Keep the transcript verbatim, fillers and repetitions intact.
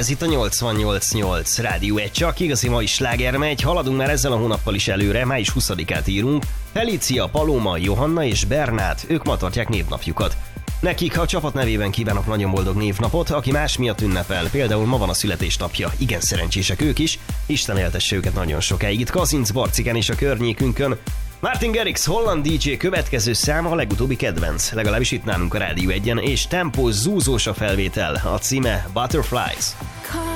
Ez itt a nyolcvannyolc nyolc Rádió egy, csak igazi mai sláger megy. Haladunk már ezzel a hónappal is előre, május huszadikát írunk. Felícia, Paloma, Johanna és Bernát, ők ma tartják névnapjukat. Nekik a csapat nevében kívánok nagyon boldog névnapot, aki más miatt ünnepel, például ma van a születésnapja, igen szerencsések ők is, Isten éltesse őket nagyon sokáig itt Kazinc, Barcikán és a környékünkön. Martin Garrix, holland dé dzsé következő száma a legutóbbi kedvenc, legalábbis itt nálunk a Rádió egyen, és tempós, zúzós a felvétel, a címe Butterflies.